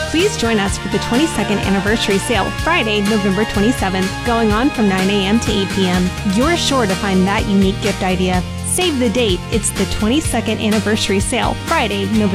Please join us for the 22nd anniversary sale, Friday, November 27th, going on from 9 a.m. to 8 p.m. You're sure to find that unique gift idea. Save the date. It's the 22nd anniversary sale, Friday, November